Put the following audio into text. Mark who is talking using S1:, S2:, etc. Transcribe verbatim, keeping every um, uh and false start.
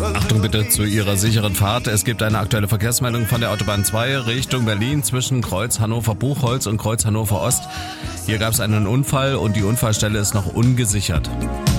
S1: Achtung bitte zu Ihrer sicheren Fahrt. Es gibt eine aktuelle Verkehrsmeldung von der Autobahn zwei Richtung Berlin zwischen Kreuz Hannover-Buchholz und Kreuz Hannover-Ost. Hier gab es einen Unfall und die Unfallstelle ist noch ungesichert.